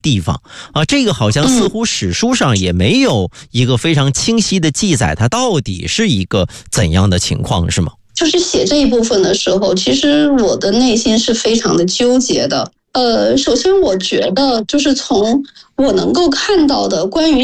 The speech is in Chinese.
地方啊，这个好像似乎史书上也没有一个非常清晰的记载，它到底是一个怎样的情况，是吗？ 就是写这一部分的时候，其实我的内心是非常的纠结的。首先我觉得就是从我能够看到的关于